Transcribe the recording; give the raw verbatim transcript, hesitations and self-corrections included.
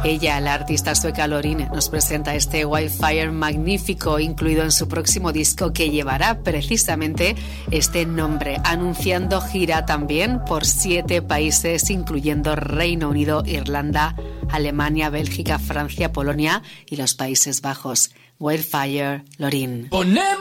Ella, la artista sueca Loreen, nos presenta este Wildfire magnífico incluido en su próximo disco que llevará precisamente este nombre, anunciando gira también por siete países incluyendo Reino Unido, Irlanda, Alemania, Bélgica, Francia, Polonia y los Países Bajos. Wildfire, Loreen.